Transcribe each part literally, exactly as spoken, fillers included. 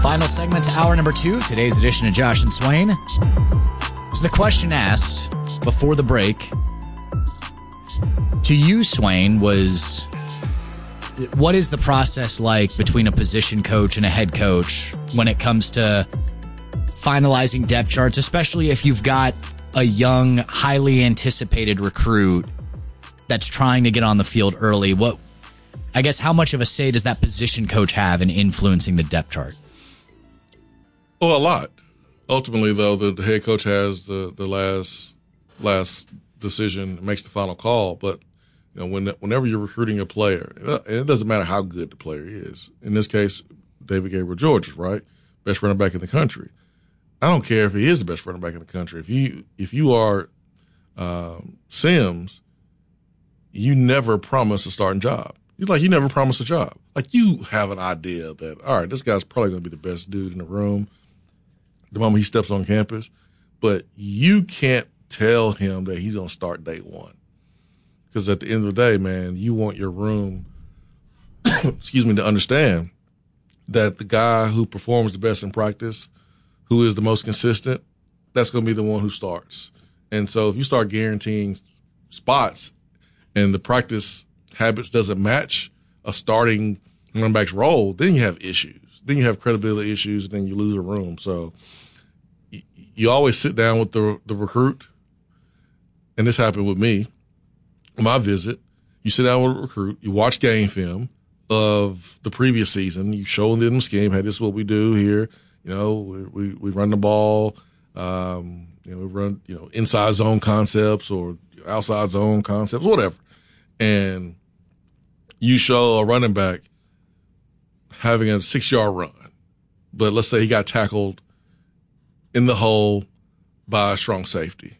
Final segment to hour number two, today's edition of Josh and Swain. So the question asked before the break to you, Swain, was what is the process like between a position coach and a head coach when it comes to finalizing depth charts, especially if you've got a young, highly anticipated recruit that's trying to get on the field early? What, I guess, how much of a say does that position coach have in influencing the depth chart? Oh, a lot. Ultimately, though, the, the head coach has the, the last last decision, makes the final call. But you know, when whenever you're recruiting a player, and it doesn't matter how good the player is. In this case, David Gabriel George is right, best running back in the country. I don't care if he is the best running back in the country. If you if you are um, Sims, you never promise a starting job. You like you never promise a job. Like you have an idea that all right, this guy's probably going to be the best dude in the room the moment he steps on campus, but you can't tell him that he's going to start day one. Because at the end of the day, man, you want your room, excuse me, to understand that the guy who performs the best in practice, who is the most consistent, that's going to be the one who starts. And so if you start guaranteeing spots and the practice habits doesn't match a starting running back's role, then you have issues. Then you have credibility issues, and then you lose a room. So you always sit down with the the recruit, and this happened with me. My visit, you sit down with a recruit, you watch game film of the previous season, you show them the scheme. Hey, this is what we do here. You know, we we, we run the ball. Um, you know, we run you know inside zone concepts or outside zone concepts, whatever. And you show a running back having a six yard run, but let's say he got tackled in the hole by a strong safety.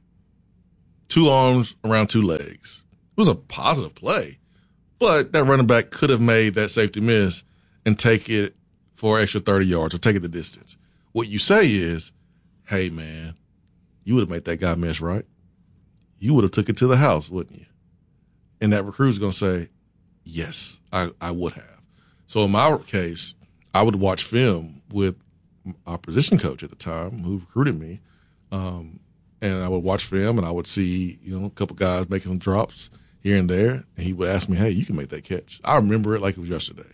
Two arms around two legs. It was a positive play, but that running back could have made that safety miss and take it for extra thirty yards or take it the distance. What you say is, hey, man, you would have made that guy miss, right? You would have took it to the house, wouldn't you? And that recruit's going to say, yes, I, I would have. So in my case, I would watch film with our position coach at the time who recruited me, um, and I would watch film and I would see, you know, a couple guys making some drops here and there, and he would ask me, hey, you can make that catch. I remember it like it was yesterday.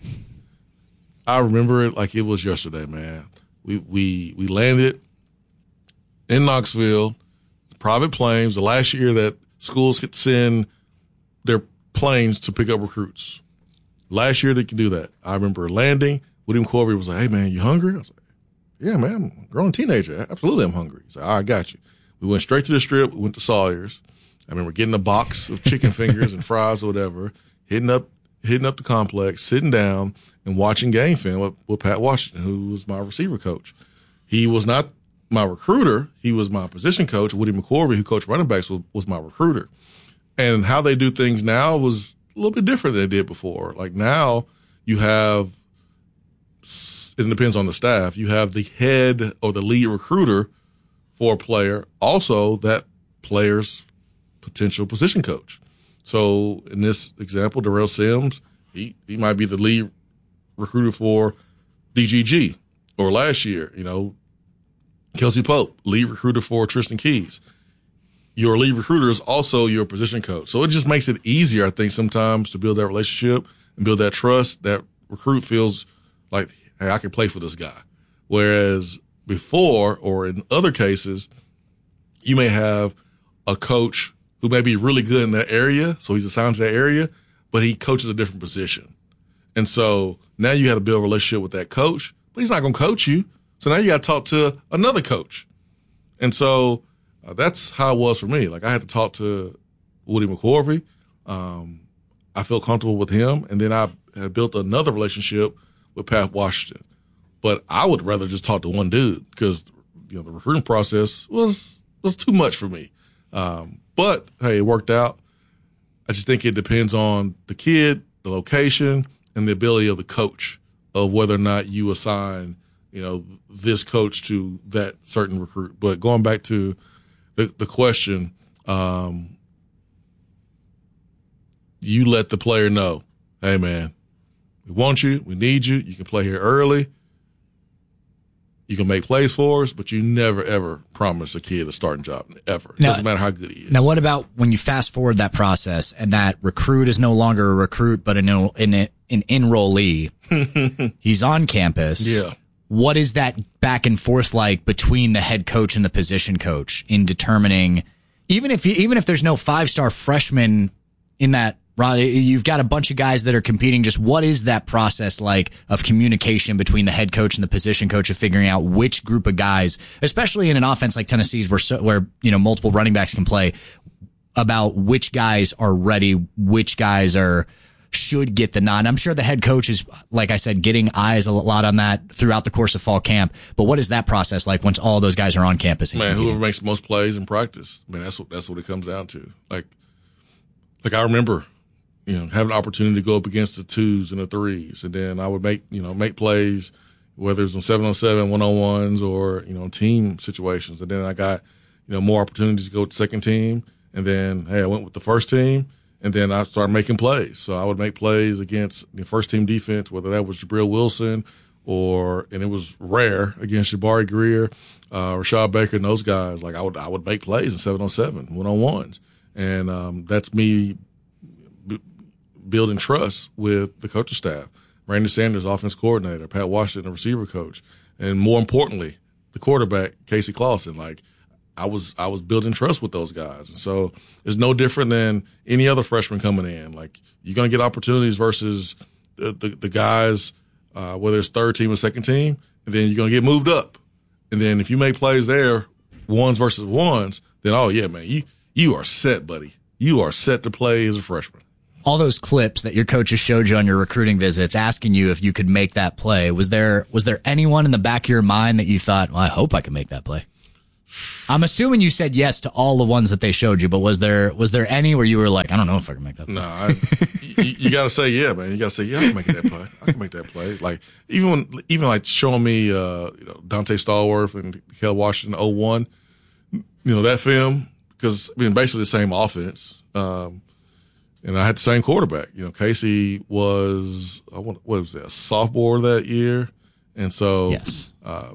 I remember it like it was yesterday, man. We we we landed in Knoxville, private planes, the last year that schools could send their planes to pick up recruits. Last year they could do that. I remember landing. William Corby was like, hey, man, you hungry? I was like, yeah, man, I'm a grown teenager. Absolutely, I'm hungry. He said, all right, I got you. We went straight to the strip. We went to Sawyer's. I remember getting a box of chicken fingers and fries or whatever, hitting up hitting up the complex, sitting down, and watching game film with, with Pat Washington, who was my receiver coach. He was not my recruiter. He was my position coach. Woody McCorvey, who coached running backs, was, was my recruiter. And how they do things now was a little bit different than they did before. Like now you have – it depends on the staff. You have the head or the lead recruiter for a player, also that player's potential position coach. So in this example, Darrell Sims, he, he might be the lead recruiter for D G G. Or last year, you know, Kelsey Pope, lead recruiter for Tristan Keys. Your lead recruiter is also your position coach. So it just makes it easier, I think, sometimes to build that relationship and build that trust. That recruit feels like, hey, I can play for this guy. Whereas before, or in other cases, you may have a coach who may be really good in that area, so he's assigned to that area, but he coaches a different position. And so now you have to build a relationship with that coach, but he's not going to coach you. So now you got to talk to another coach. And so uh, that's how it was for me. Like I had to talk to Woody McCorvey. Um, I felt comfortable with him. And then I had built another relationship with Pat Washington. But I would rather just talk to one dude because, you know, the recruiting process was, was too much for me. Um, but hey, it worked out. I just think it depends on the kid, the location, and the ability of the coach of whether or not you assign, you know, this coach to that certain recruit. But going back to the, the question, um, you let the player know, hey, man, we want you. We need you. You can play here early. You can make plays for us, but you never, ever promise a kid a starting job, ever. It now, doesn't matter how good he is. Now, what about when you fast forward that process and that recruit is no longer a recruit, but an, an, an enrollee? He's on campus. Yeah. What is that back and forth like between the head coach and the position coach in determining, even if you, even if there's no five-star freshman in that, you've got a bunch of guys that are competing. Just what is that process like of communication between the head coach and the position coach of figuring out which group of guys, especially in an offense like Tennessee's where, so, where, you know, multiple running backs can play, about which guys are ready, which guys are, should get the nod. I'm sure the head coach is, like I said, getting eyes a lot on that throughout the course of fall camp. But what is that process like once all those guys are on campus? Man, whoever makes the most plays in practice, man, that's what, that's what it comes down to. Like, like I remember, you know, have an opportunity to go up against the twos and the threes. And then I would make, you know, make plays, whether it's on seven on seven, one on ones, or, you know, team situations. And then I got, you know, more opportunities to go with the second team. And then, hey, I went with the first team, and then I started making plays. So I would make plays against the first team defense, whether that was Jabril Wilson or, and it was rare, against Jabari Greer, uh, Rashad Baker and those guys. Like I would, I would make plays in seven on seven, one on ones. And, um, that's me building trust with the coaching staff. Randy Sanders, offense coordinator, Pat Washington, receiver coach, and more importantly, the quarterback, Casey Clausen. Like I was, I was building trust with those guys. And so it's no different than any other freshman coming in. Like you're going to get opportunities versus the, the, the guys, uh, whether it's third team or second team, and then you're going to get moved up. And then if you make plays there, ones versus ones, then, oh yeah, man, you, you are set, buddy. You are set to play as a freshman. All those clips that your coaches showed you on your recruiting visits asking you if you could make that play, was there was there anyone in the back of your mind that you thought, well, I hope I can make that play? I'm assuming you said yes to all the ones that they showed you, but was there was there any where you were like, I don't know if I can make that play? No, I, you, you got to say yeah, man. You got to say yeah, I can make that play. I can make that play. Like even when, even like showing me, uh, you know, Dante Stallworth and Kel Washington oh one, you know, that film, because I mean basically the same offense. Um, And I had the same quarterback. You know, Casey was, I want, what was that, a sophomore that year? And so, yes. uh,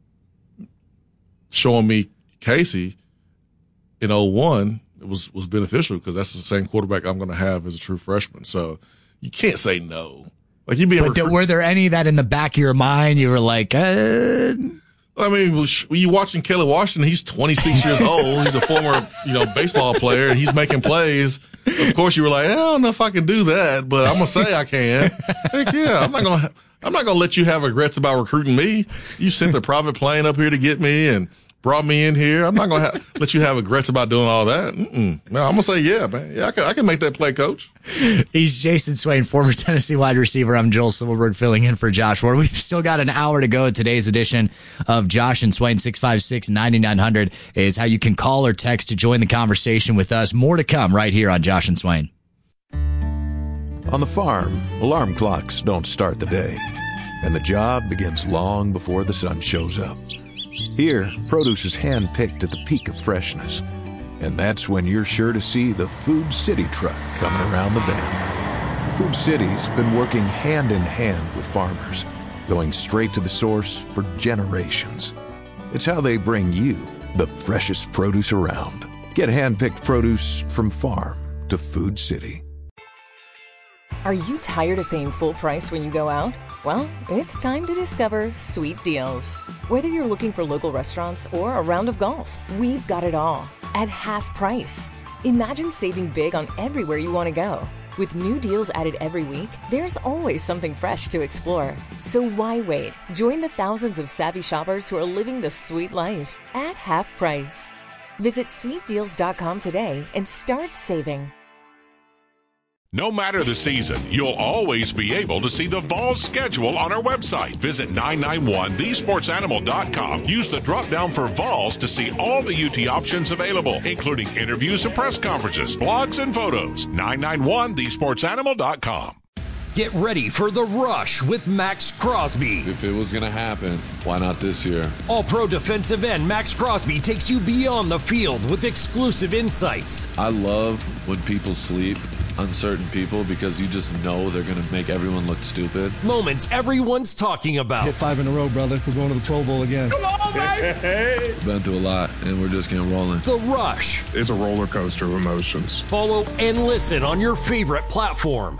showing me Casey in oh one, it was, was beneficial because that's the same quarterback I'm going to have as a true freshman. So you can't say no. Like you being, but recruit- were there any that in the back of your mind you were like, uh, I mean, when you watching Kelly Washington, he's twenty-six years old. He's a former, you know, baseball player, and he's making plays. Of course, you were like, I don't know if I can do that, but I'm gonna say I can. Heck yeah, I'm not gonna, I'm not gonna let you have regrets about recruiting me. You sent a private plane up here to get me and brought me in here. I'm not gonna ha- let you have regrets about doing all that. Mm-mm. No, I'm gonna say yeah, man. Yeah, I can, I can make that play, coach. He's Jason Swain, former Tennessee wide receiver. I'm Joel Silverberg filling in for Josh Ward. We've still got an hour to go in today's edition of Josh and Swain. Six five six, nine nine hundred is how you can call or text to join the conversation with us. More to come right here on Josh and Swain. On the farm, alarm clocks don't start the day, and the job begins long before the sun shows up. Here, produce is hand-picked at the peak of freshness, and that's when you're sure to see the Food City truck coming around the bend. Food City's been working hand-in-hand with farmers, going straight to the source for generations. It's how they bring you the freshest produce around. Get hand-picked produce from farm to Food City. Are you tired of paying full price when you go out? Well, it's time to discover Sweet Deals. Whether you're looking for local restaurants or a round of golf, we've got it all at half price. Imagine saving big on everywhere you want to go. With new deals added every week, there's always something fresh to explore. So why wait? Join the thousands of savvy shoppers who are living the sweet life at half price. Visit sweet deals dot com today and start saving. No matter the season, you'll always be able to see the Vols schedule on our website. Visit nine nine one the sports animal dot com. Use the drop-down for Vols to see all the U T options available, including interviews and press conferences, blogs, and photos. nine nine one the sports animal dot com. Get ready for The Rush with Max Crosby. If it was going to happen, why not this year? All-pro defensive end Max Crosby takes you beyond the field with exclusive insights. I love when people sleep uncertain people because you just know they're going to make everyone look stupid. Moments everyone's talking about. Hit five in a row, brother. We're going to the Pro Bowl again. Come on, baby! Been through a lot, and we're just getting rolling. The Rush. It's a roller coaster of emotions. Follow and listen on your favorite platform.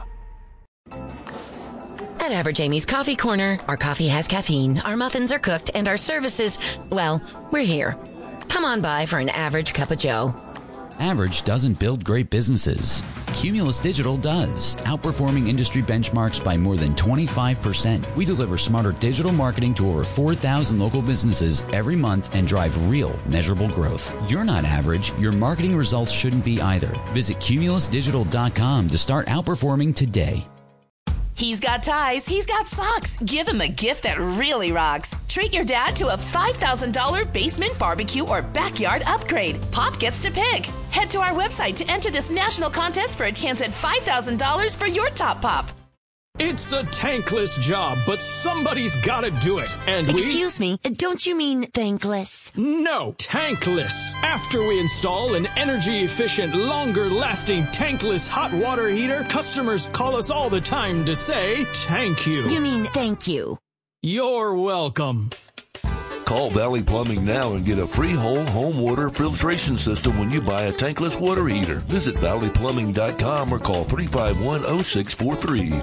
At Average Amy's Coffee Corner, our coffee has caffeine, our muffins are cooked, and our services, well, we're here. Come on by for an average cup of joe. Average doesn't build great businesses. Cumulus Digital does, outperforming industry benchmarks by more than twenty-five percent. We deliver smarter digital marketing to over four thousand local businesses every month and drive real, measurable growth. You're not average. Your marketing results shouldn't be either. Visit cumulus digital dot com to start outperforming today. He's got ties, he's got socks. Give him a gift that really rocks. Treat your dad to a five thousand dollars basement barbecue or backyard upgrade. Pop gets to pick. Head to our website to enter this national contest for a chance at five thousand dollars for your top pop. It's a tankless job, but somebody's got to do it. And we... Excuse me, don't you mean thankless? No, tankless. After we install an energy-efficient, longer-lasting tankless hot water heater, customers call us all the time to say, thank you. You mean thank you. You're welcome. Call Valley Plumbing now and get a free whole home water filtration system when you buy a tankless water heater. Visit valley plumbing dot com or call three five one, oh six four three.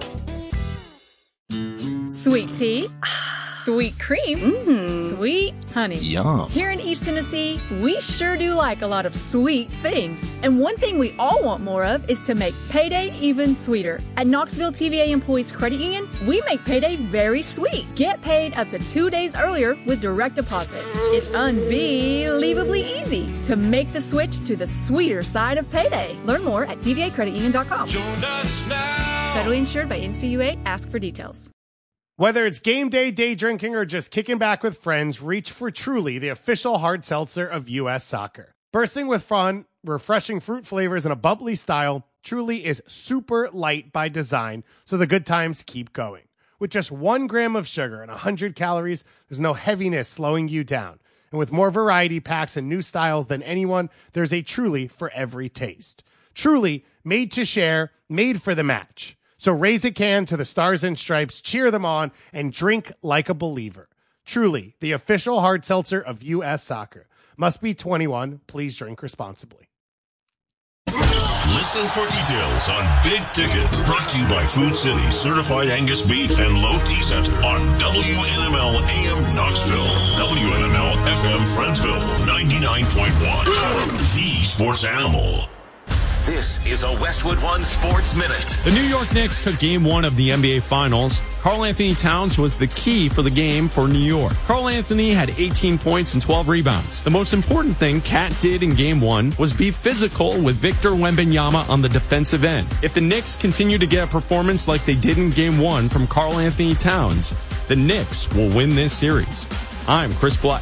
Sweet tea, sweet cream, mm. sweet honey. Yum. Here in East Tennessee, we sure do like a lot of sweet things. And one thing we all want more of is to make payday even sweeter. At Knoxville T V A Employees Credit Union, we make payday very sweet. Get paid up to two days earlier with direct deposit. It's unbelievably easy to make the switch to the sweeter side of payday. Learn more at T V A credit union dot com. Join us now. Federally insured by N C U A. Ask for details. Whether it's game day, day drinking, or just kicking back with friends, reach for Truly, the official hard seltzer of U S Soccer. Bursting with fun, refreshing fruit flavors, and a bubbly style, Truly is super light by design, so the good times keep going. With just one gram of sugar and one hundred calories, there's no heaviness slowing you down. And with more variety packs and new styles than anyone, there's a Truly for every taste. Truly, made to share, made for the match. So raise a can to the Stars and Stripes, cheer them on, and drink like a believer. Truly, the official hard seltzer of U S Soccer. Must be twenty-one. Please drink responsibly. Listen for details on Big Ticket. Brought to you by Food City, Certified Angus Beef and Low T Center on W N M L A M Knoxville, W N M L F M Friendsville, ninety-nine point one. The Sports Animal. This is a Westwood One Sports Minute. The New York Knicks took game one of the N B A Finals. Karl Anthony Towns was the key for the game for New York. Karl Anthony had eighteen points and twelve rebounds. The most important thing Cat did in game one was be physical with Victor Wembanyama on the defensive end. If the Knicks continue to get a performance like they did in game one from Karl Anthony Towns, the Knicks will win this series. I'm Chris Black.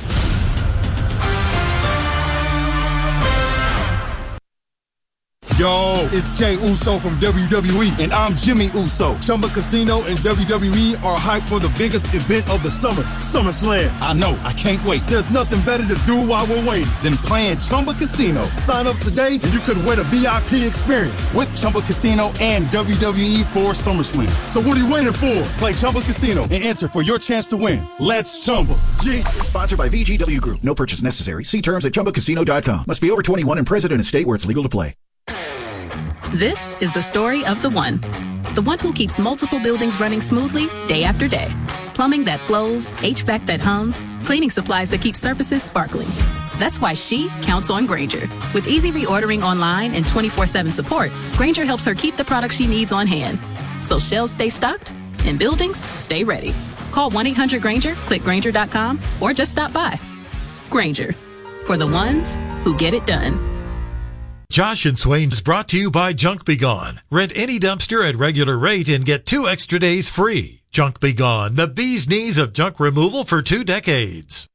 Yo, it's Jey Uso from W W E, and I'm Jimmy Uso. Chumba Casino and W W E are hyped for the biggest event of the summer, SummerSlam. I know, I can't wait. There's nothing better to do while we're waiting than playing Chumba Casino. Sign up today, and you could win a V I P experience with Chumba Casino and W W E for SummerSlam. So what are you waiting for? Play Chumba Casino and enter for your chance to win. Let's Chumba. Yeah. Sponsored by V G W Group. No purchase necessary. See terms at chumba casino dot com. Must be over twenty-one and present in a state where it's legal to play. This is the story of the one. The one who keeps multiple buildings running smoothly day after day. Plumbing that flows, H V A C that hums, cleaning supplies that keep surfaces sparkling. That's why she counts on Grainger. With easy reordering online and twenty-four seven support, Grainger helps her keep the products she needs on hand. So shelves stay stocked and buildings stay ready. Call one eight hundred Grainger, click Grainger dot com, or just stop by. Grainger, for the ones who get it done. Josh and Swain is brought to you by Junk Be Gone. Rent any dumpster at regular rate and get two extra days free. Junk Be Gone, the bee's knees of junk removal for two decades.